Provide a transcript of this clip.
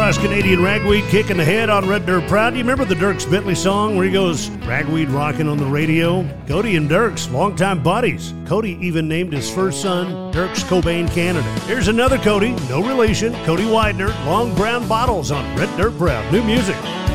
First-class Canadian ragweed kicking the head on Red Dirt Proud. Do you remember the Dierks Bentley song where he goes, ragweed rocking on the radio? Cody and Dierks, longtime buddies. Cody even named his first son Dierks Cobain Canada. Here's another Cody, no relation, Cody Widener, Long Brown Bottles on Red Dirt Proud. New music.